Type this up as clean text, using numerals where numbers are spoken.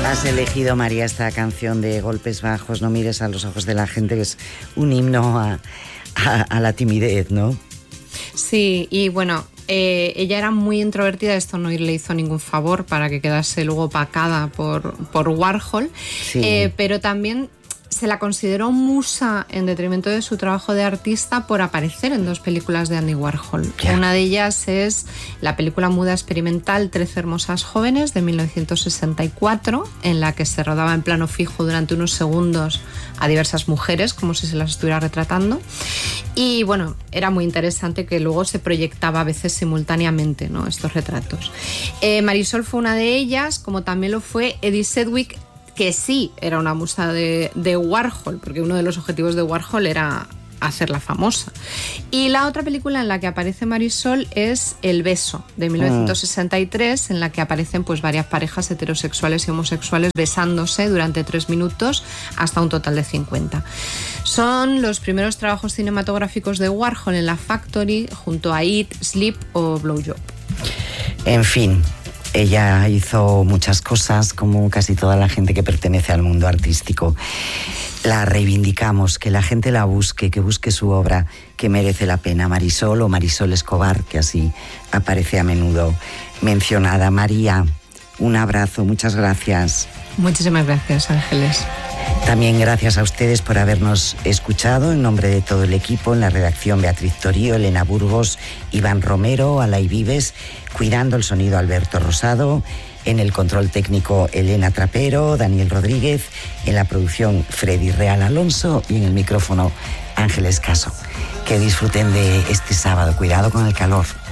Has elegido, María, esta canción de Golpes Bajos, No mires a los ojos de la gente, que es un himno a la timidez, ¿no? Sí, y bueno, ella era muy introvertida, esto no le hizo ningún favor para que quedase luego opacada por Warhol, sí. Pero también se la consideró musa en detrimento de su trabajo de artista por aparecer en 2 películas de Andy Warhol. Yeah. Una de ellas es la película muda experimental 13 hermosas jóvenes de 1964, en la que se rodaba en plano fijo durante unos segundos a diversas mujeres, como si se las estuviera retratando. Y bueno, era muy interesante que luego se proyectaba a veces simultáneamente, ¿no?, estos retratos. Marisol fue una de ellas, como también lo fue Edie Sedgwick, que sí era una musa de Warhol, porque uno de los objetivos de Warhol era hacerla famosa. Y la otra película en la que aparece Marisol es El beso, de 1963, en la que aparecen pues varias parejas heterosexuales y homosexuales besándose durante 3 minutos hasta un total de 50. Son los primeros trabajos cinematográficos de Warhol en la Factory, junto a Eat, Sleep o Blow Job. En fin, ella hizo muchas cosas, como casi toda la gente que pertenece al mundo artístico. La reivindicamos, que la gente la busque, que busque su obra, que merece la pena. Marisol o Marisol Escobar, que así aparece a menudo mencionada. María, un abrazo, muchas gracias. Muchísimas gracias, Ángeles. También gracias a ustedes por habernos escuchado. En nombre de todo el equipo, en la redacción Beatriz Torío, Elena Burgos, Iván Romero, Alay Vives, cuidando el sonido Alberto Rosado, en el control técnico Elena Trapero, Daniel Rodríguez, en la producción Freddy Real Alonso y en el micrófono Ángeles Caso. Que disfruten de este sábado. Cuidado con el calor.